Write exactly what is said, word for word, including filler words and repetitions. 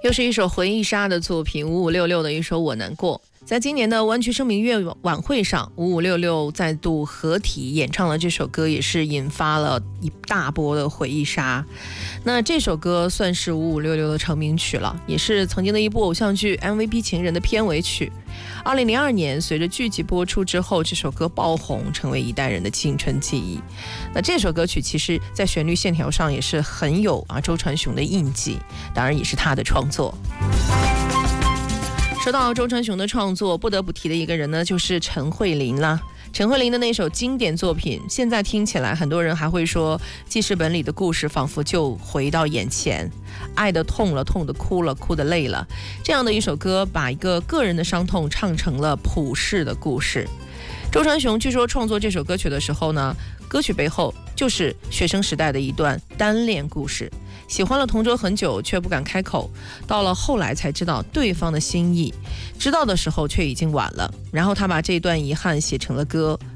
又是一首回忆杀的作品，五五六六的一首《我难过》。在今年的湾区声明月晚会上，五五六六再度合体演唱了这首歌，也是引发了一大波的回忆杀。那这首歌算是五五六六的成名曲了，也是曾经的一部偶像剧 M V P 情人的片尾曲。二零零二年，随着剧集播出之后，这首歌爆红，成为一代人的青春记忆。那这首歌曲其实在旋律线条上也是很有啊周传雄的印记，当然也是他的创作。说到周传雄的创作，不得不提的一个人呢，就是陈慧琳啦。陈慧琳的那首经典作品，现在听起来很多人还会说，记事本里的故事仿佛就回到眼前，爱的痛了，痛的哭了，哭的累了。这样的一首歌，把一个个人的伤痛唱成了普世的故事。周传雄据说创作这首歌曲的时候呢，歌曲背后就是学生时代的一段单恋故事，喜欢了同桌很久却不敢开口，到了后来才知道对方的心意，知道的时候却已经晚了。然后他把这段遗憾写成了歌，